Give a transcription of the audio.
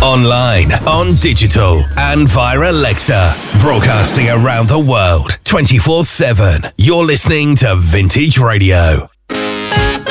Online, on digital, and via Alexa. Broadcasting around the world, 24/7. You're listening to Vintage Radio.